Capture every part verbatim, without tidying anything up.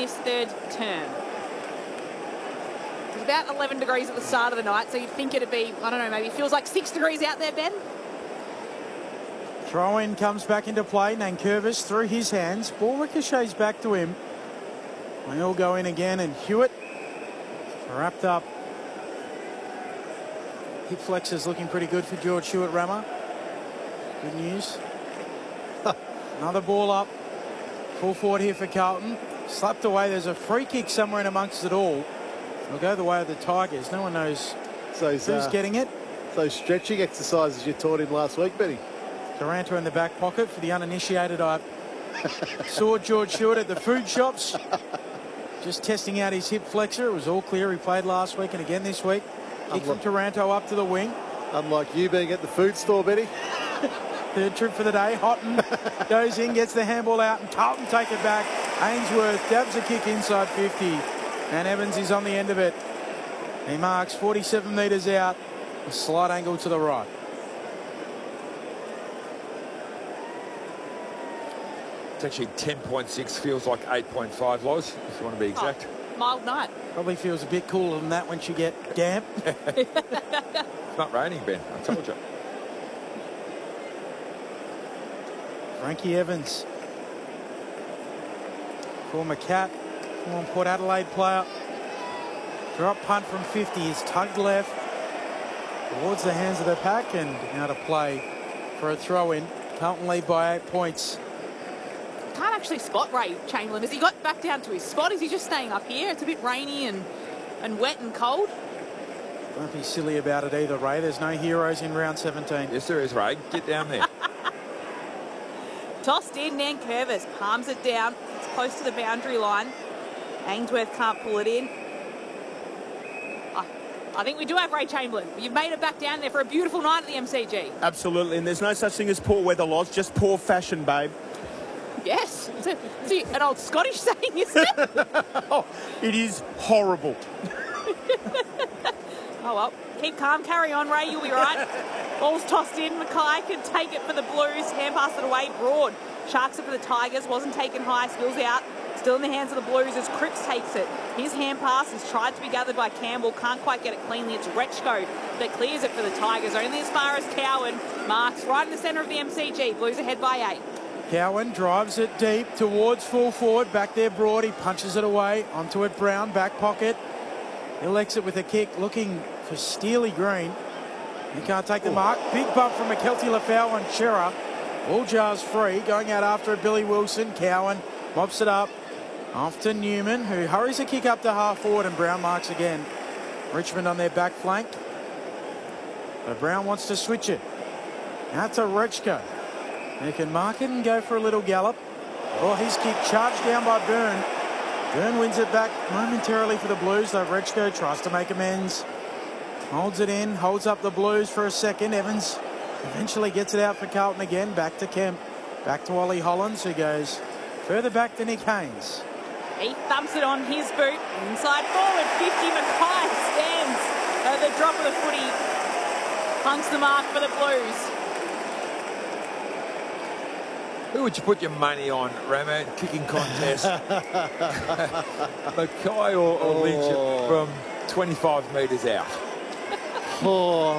this third term. It was about eleven degrees at the start of the night, so you'd think it'd be, I don't know, maybe it feels like six degrees out there, Ben? Throw-in comes back into play. Nankervis through his hands. Ball ricochets back to him. They all go in again, and Hewitt wrapped up. Hip flexors looking pretty good for George Hewitt-Rammer. Good news. Another ball up. Full forward here for Carlton. Slapped away. There's a free kick somewhere in amongst it all. It'll go the way of the Tigers. No one knows those, who's uh, getting it. Those stretching exercises you taught him last week, Benny. Taranto in the back pocket. For the uninitiated, I saw George Hewitt at the food shops just testing out his hip flexor. It was all clear. He played last week and again this week. Kick from Taranto up to the wing. Unlike you being at the food store, Benny. Third trip for the day. Houghton goes in, gets the handball out, and Carlton take it back. Ainsworth dabs a kick inside fifty. And Evans is on the end of it. He marks forty-seven metres out. A slight angle to the right. It's actually ten point six, feels like eight point five, Loz, if you want to be exact. Oh, mild night. Probably feels a bit cooler than that once you get damp. It's not raining, Ben, I told you. Frankie Evans. Former Cat. Former Port Adelaide player. Drop punt from fifty is tugged left towards the hands of the pack, and now to play for a throw-in. Carlton lead by eight points. Can't actually spot Ray Chamberlain. Has he got back down to his spot? Is he just staying up here? It's a bit rainy and, and wet and cold. Don't be silly about it either, Ray. There's no heroes in round seventeen. Yes, there is, Ray. Get down there. Tossed in, Nankervis palms it down. It's close to the boundary line. Ainsworth can't pull it in. I, I think we do have Ray Chamberlain. You've made it back down there for a beautiful night at the M C G. Absolutely, and there's no such thing as poor weather, Loz, just poor fashion, babe. Yes. It's, a, it's an old Scottish saying, isn't it? Oh, it is horrible. Oh, well, keep calm, carry on, Ray, you'll be right. Ball's tossed in, Mackay can take it for the Blues, hand pass it away, Broad. Sharks it for the Tigers, wasn't taken high, spills out. Still in the hands of the Blues as Cripps takes it. His hand pass is tried to be gathered by Campbell, can't quite get it cleanly. It's Rechko that clears it for the Tigers, only as far as Cowan. Marks right in the centre of the M C G, Blues ahead by eight. Cowan drives it deep towards full forward. Back there, Broad. He punches it away. Onto it, Brown. Back pocket. He'll exit with a kick. Looking for Steely Green. He can't take the mark. Big bump from McKelty, Lafau and Chera. All jars free. Going out after it, Billy Wilson. Cowan mops it up. Off to Newman, who hurries a kick up to half forward, and Brown marks again. Richmond on their back flank. But Brown wants to switch it. Out to Rechko. He can mark it and go for a little gallop. Oh, his kick charged down by Byrne. Byrne wins it back momentarily for the Blues, though Rechko tries to make amends. Holds it in, holds up the Blues for a second. Evans eventually gets it out for Carlton again. Back to Kemp. Back to Ollie Hollins, who goes further back to Nick Haynes. He thumps it on his boot. Inside forward, fifty. Mackay stands at the drop of the footy. Punks the mark for the Blues. Who would you put your money on, Ramo? Kicking contest. Mackay or, or Lynch Oh. from twenty-five metres out? Oh.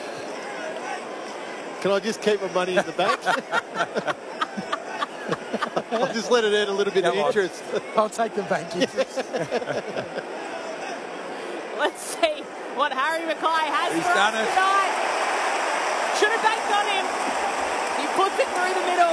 Can I just keep my money in the bank? I'll just let it earn a little bit Come of on. interest. I'll take the bank interest. Let's see what Harry Mackay has He's for done us it. tonight. Should have banked on him. He puts it through the middle.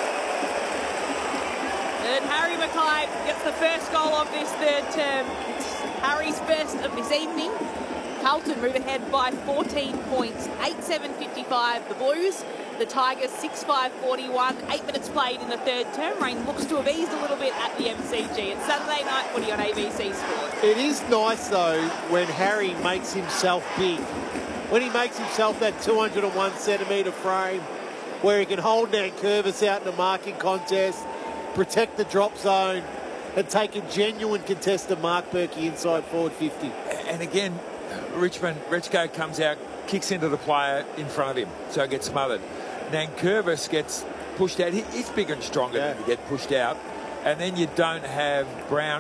And Harry Mackay gets the first goal of this third term. It's Harry's first of this evening. Carlton move ahead by fourteen points, eight seven fifty-five. The Blues, the Tigers six five forty-one. Eight minutes played in the third term. Rain looks to have eased a little bit at the M C G. It's Saturday night footy on A B C Sport. It is nice, though, when Harry makes himself big. When he makes himself that two hundred and one centimetre frame, where he can hold Nankervis out in a marking contest, protect the drop zone, and take a genuine contested mark, Berkey, inside forward fifty. And again, Richmond, Rechko comes out, kicks into the player in front of him, so it gets smothered. Nankervis gets pushed out. He, he's bigger and stronger Yeah. than to get pushed out. And then you don't have Brown